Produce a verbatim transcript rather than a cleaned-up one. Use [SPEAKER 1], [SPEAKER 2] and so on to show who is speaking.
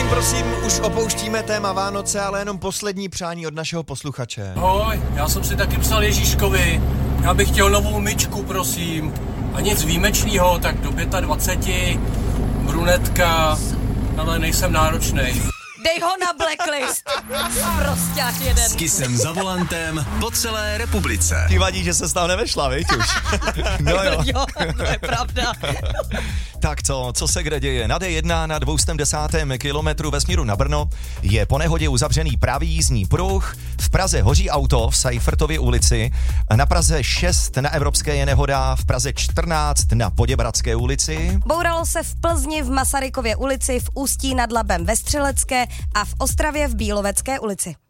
[SPEAKER 1] Prosím, prosím, už opouštíme téma Vánoce, ale jenom poslední přání od našeho posluchače.
[SPEAKER 2] Ahoj, já jsem si taky psal Ježíškovi, já bych chtěl novou myčku, prosím. A nic výjimečného, tak do dvacet pět, brunetka, ale nejsem náročnej.
[SPEAKER 3] Dej ho na blacklist. Prosťák jeden.
[SPEAKER 4] S Kissem za volantem po celé republice.
[SPEAKER 1] Ti vadí, že se tam nevešla, viď už? No jo.
[SPEAKER 3] Jo, to je pravda.
[SPEAKER 1] Tak co, co se kde děje? Na dé jedna na dvě stě desátém kilometru ve směru na Brno je po nehodě uzavřený pravý jízdní pruh. V Praze hoří auto v Seifertově ulici. Na Praze šest na Evropské je nehoda, v Praze čtrnáct na Poděbradské ulici.
[SPEAKER 3] Bouralo se v Plzni v Masarykově ulici, v Ústí nad Labem ve Střelecké a v Ostravě v Bílovecké ulici.